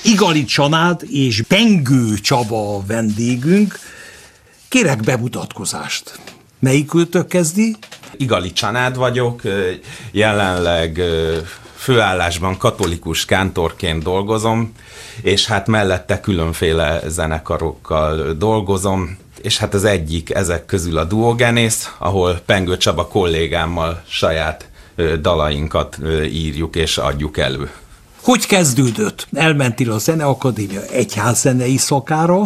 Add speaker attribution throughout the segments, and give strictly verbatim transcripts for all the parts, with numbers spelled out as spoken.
Speaker 1: Igali Csanád és Pengő Csaba a vendégünk. Kérek bemutatkozást. Melyikőtök kezdi?
Speaker 2: Igali Csanád vagyok, jelenleg főállásban katolikus kántorként dolgozom, és hát mellette különféle zenekarokkal dolgozom, és hát az egyik ezek közül a Duogenész, ahol Pengő Csaba kollégámmal saját dalainkat írjuk és adjuk elő.
Speaker 1: Hogy kezdődött? Elmentél a Zeneakadémia egyházzenei szakára?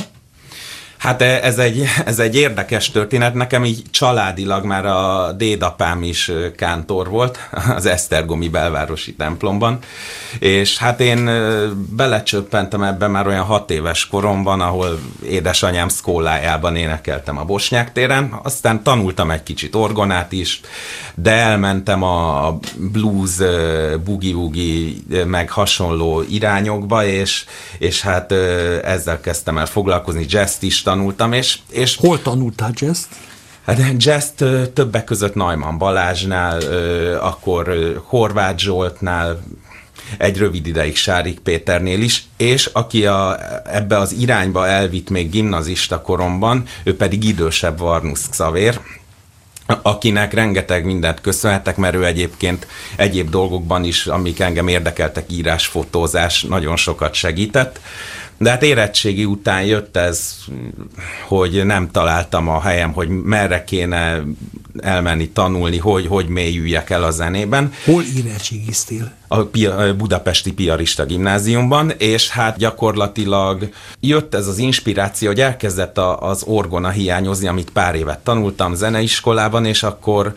Speaker 2: Hát ez egy, ez egy érdekes történet. Nekem így családilag már a dédapám is kántor volt az esztergomi belvárosi templomban, és hát én belecsöppentem ebben már olyan hat éves koromban, ahol édesanyám szkólájában énekeltem a Bosnyák téren, aztán tanultam egy kicsit orgonát is, de elmentem a blues, boogie-woogie meg hasonló irányokba, és, és hát ezzel kezdtem el foglalkozni, jazzt is tanultam, és... és
Speaker 1: hol tanultál jazzt?
Speaker 2: Hát jazzt többek között Neumann Balázsnál, akkor Horváth Zsoltnál, egy rövid ideig Sárik Péternél is, és aki a, ebbe az irányba elvitt még gimnazista koromban, ő pedig idősebb Varnusz Xavér, akinek rengeteg mindent köszönhetek, mert ő egyébként egyéb dolgokban is, amik engem érdekeltek, írás, fotózás, nagyon sokat segített. De hát érettségi után jött ez, hogy nem találtam a helyem, hogy merre kéne elmenni tanulni, hogy, hogy mélyüljek el a zenében.
Speaker 1: Hol érettségiztél?
Speaker 2: A budapesti piarista gimnáziumban, és hát gyakorlatilag jött ez az inspiráció, hogy elkezdett a, az orgona hiányozni, amit pár évet tanultam zeneiskolában, és akkor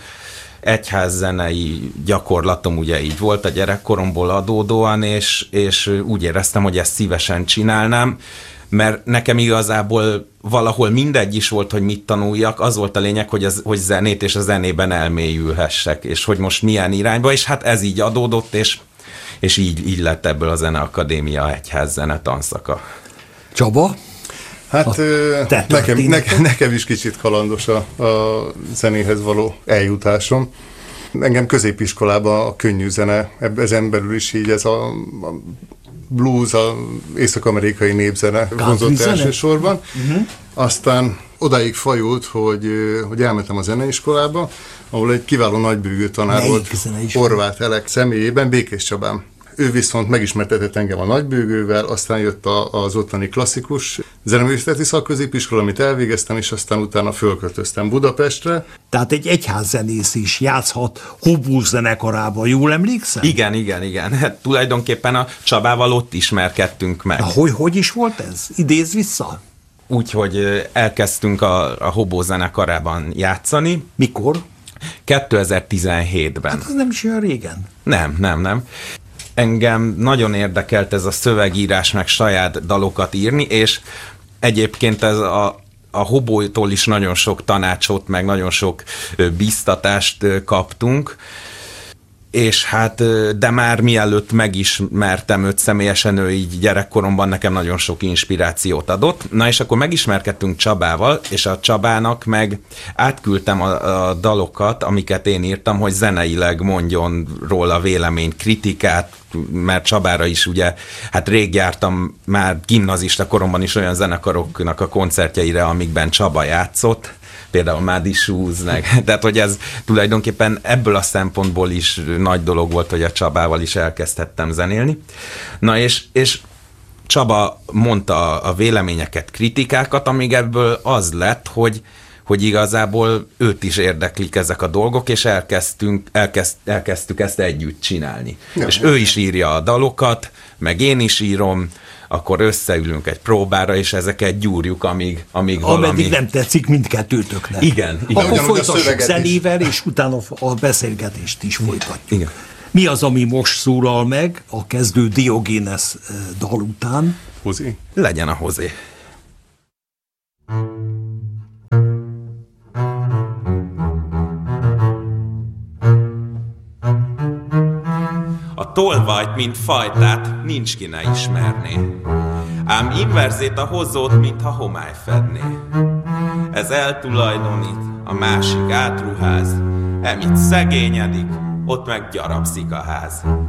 Speaker 2: egyházzenei gyakorlatom ugye így volt a gyerekkoromból adódóan, és, és úgy éreztem, hogy ezt szívesen csinálnám, mert nekem igazából valahol mindegy is volt, hogy mit tanuljak, az volt a lényeg, hogy, az, hogy zenét és a zenében elmélyülhessek, és hogy most milyen irányba, és hát ez így adódott, és, és így, így lett ebből a Zeneakadémia egyházzene tanszaka.
Speaker 1: Csaba?
Speaker 3: Hát nekem, nekem, nekem is kicsit kalandos a, a zenéhez való eljutásom. Engem középiskolában a könnyű zene, ezen belül is így ez a, a blues, az észak-amerikai népzene vonzott elsősorban. Uh-huh. Aztán odáig fajult, hogy, hogy elmentem a zeneiskolába, ahol egy kiváló nagybűgő tanár Melyik volt, Horváth Elek személyében, Békés Csabán. Ő viszont megismertetett engem a nagybőgővel, aztán jött a, az ottani klasszikus zeneművészeti szakközépiskola, amit elvégeztem, és aztán utána fölköltöztem Budapestre.
Speaker 1: Tehát egy egyházzenész is játszhat Hobó zenekarában, jól emlékszem?
Speaker 2: Igen, igen, igen. Hát, tulajdonképpen a Csabával ott ismerkedtünk meg.
Speaker 1: Na, hogy, hogy is volt ez? Idézz vissza?
Speaker 2: Úgyhogy elkezdtünk a, a Hobó zenekarában játszani.
Speaker 1: Mikor?
Speaker 2: kétezer-tizenhétben.
Speaker 1: Hát ez nem is olyan régen.
Speaker 2: Nem, nem, nem. Engem nagyon érdekelt ez a szövegírás, meg saját dalokat írni, és egyébként ez a, a Hobótól is nagyon sok tanácsot, meg nagyon sok bíztatást kaptunk, és hát, de már mielőtt megismertem őt személyesen, ő így gyerekkoromban nekem nagyon sok inspirációt adott. Na és akkor megismerkedtünk Csabával, és a Csabának meg átküldtem a, a dalokat, amiket én írtam, hogy zeneileg mondjon róla véleményt, kritikát, mert Csabára is ugye, hát rég jártam már gimnazista koromban is olyan zenekaroknak a koncertjeire, amikben Csaba játszott, például Muddy Shoes-nek. Tehát, hogy ez tulajdonképpen ebből a szempontból is nagy dolog volt, hogy a Csabával is elkezdhettem zenélni. Na és, és Csaba mondta a véleményeket, kritikákat, amíg ebből az lett, hogy, hogy igazából őt is érdeklik ezek a dolgok, és elkezdtünk, elkezd, elkezdtük ezt együtt csinálni. Ja, és ja. Ő is írja a dalokat, meg én is írom, akkor összeülünk egy próbára, és ezeket gyúrjuk, amíg, amíg valami...
Speaker 1: Ameddig nem tetszik mindkettőtöknek.
Speaker 2: Igen. igen.
Speaker 1: Akkor folytassuk zenével, és utána a beszélgetést is folytatjuk.
Speaker 2: Igen.
Speaker 1: Mi az, ami most szólal meg a kezdő Diogénesz dal után?
Speaker 3: Hozé.
Speaker 2: Legyen a Hozé. A tolvajt, mint fajtát, nincs ki ne ismerné. Ám inverzét a hozót, mintha homály fedné. Ez eltulajdonít, a másik átruház, emit szegényedik, ott meg gyarapszik a ház.